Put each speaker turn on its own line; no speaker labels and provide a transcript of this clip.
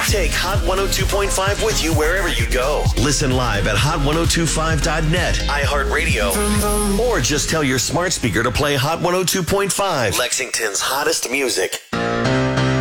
Take Hot 102.5 with you wherever you go. Listen live at hot1025.net, iHeartRadio, or just tell your smart speaker to play Hot 102.5, Lexington's hottest music.